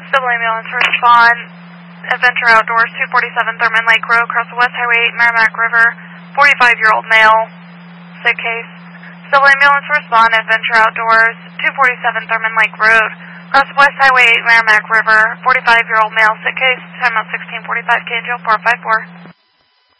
Civil ambulance respond. Adventure Outdoors, 247 Thurman Lake Road, across the West Highway 8 Merrimack River. 45-year-old male, sick case. Civil ambulance respond. Adventure Outdoors, 247 Thurman Lake Road, across the West Highway 8 Merrimack River. 45-year-old male, sick case. Time out 1645, K&J 454.